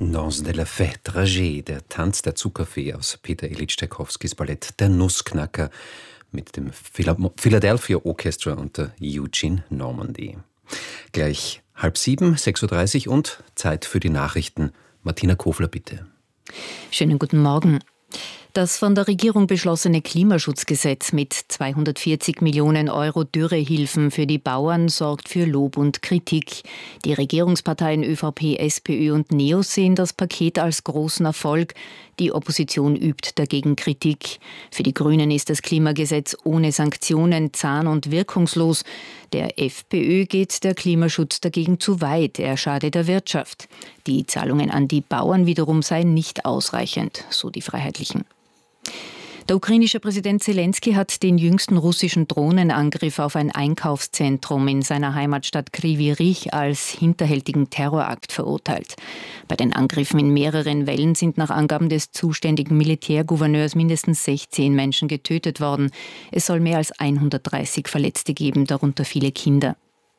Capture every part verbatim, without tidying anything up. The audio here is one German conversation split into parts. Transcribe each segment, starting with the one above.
Danse de la Fée, Dragée, der Tanz der Zuckerfee aus Peter Ilyich Tschaikowskis Ballett Der Nussknacker mit dem Philadelphia Orchestra unter Eugene Normandy. Gleich halb sieben, sechs Uhr dreißig und Zeit für die Nachrichten. Martina Kofler, bitte. Schönen guten Morgen. Das von der Regierung beschlossene Klimaschutzgesetz mit zweihundertvierzig Millionen Euro Dürrehilfen für die Bauern sorgt für Lob und Kritik. Die Regierungsparteien ÖVP, SPÖ und NEOS sehen das Paket als großen Erfolg. Die Opposition übt dagegen Kritik. Für die Grünen ist das Klimagesetz ohne Sanktionen zahn- und wirkungslos. Der FPÖ geht der Klimaschutz dagegen zu weit. Er schade der Wirtschaft. Die Zahlungen an die Bauern wiederum seien nicht ausreichend, so die Freiheitlichen. Der ukrainische Präsident Selenskyj hat den jüngsten russischen Drohnenangriff auf ein Einkaufszentrum in seiner Heimatstadt Kryvyi Rih als hinterhältigen Terrorakt verurteilt. Bei den Angriffen in mehreren Wellen sind nach Angaben des zuständigen Militärgouverneurs mindestens sechzehn Menschen getötet worden. Es soll mehr als hundertdreißig Verletzte geben, darunter viele Kinder.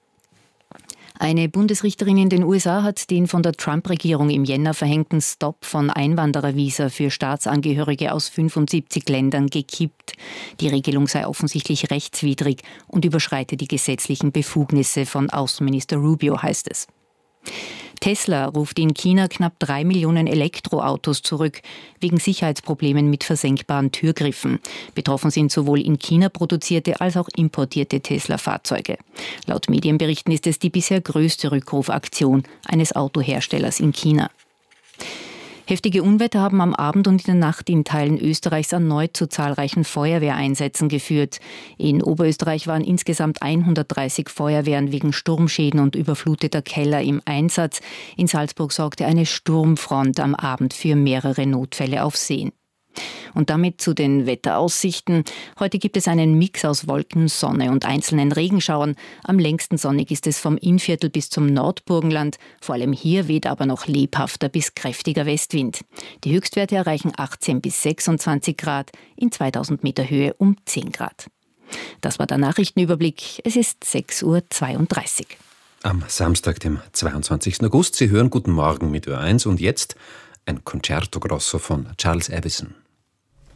Eine Bundesrichterin in den U S A hat den von der Trump-Regierung im Jänner verhängten Stopp von Einwanderervisa für Staatsangehörige aus fünfundsiebzig Ländern gekippt. Die Regelung sei offensichtlich rechtswidrig und überschreite die gesetzlichen Befugnisse von Außenminister Rubio, heißt es. Tesla ruft in China knapp drei Millionen Elektroautos zurück, wegen Sicherheitsproblemen mit versenkbaren Türgriffen. Betroffen sind sowohl in China produzierte als auch importierte Tesla-Fahrzeuge. Laut Medienberichten ist es die bisher größte Rückrufaktion eines Autoherstellers in China. Heftige Unwetter haben am Abend und in der Nacht in Teilen Österreichs erneut zu zahlreichen Feuerwehreinsätzen geführt. In Oberösterreich waren insgesamt hundertdreißig Feuerwehren wegen Sturmschäden und überfluteter Keller im Einsatz. In Salzburg sorgte eine Sturmfront am Abend für mehrere Notfälle auf Seen. Und damit zu den Wetteraussichten. Heute gibt es einen Mix aus Wolken, Sonne und einzelnen Regenschauern. Am längsten sonnig ist es vom Innviertel bis zum Nordburgenland. Vor allem hier weht aber noch lebhafter bis kräftiger Westwind. Die Höchstwerte erreichen achtzehn bis sechsundzwanzig Grad, in zweitausend Meter Höhe um zehn Grad. Das war der Nachrichtenüberblick. Es ist sechs Uhr zweiunddreißig. Am Samstag, dem zweiundzwanzigsten August. Sie hören Guten Morgen mit Ö eins und jetzt ein Concerto Grosso von Charles Evison.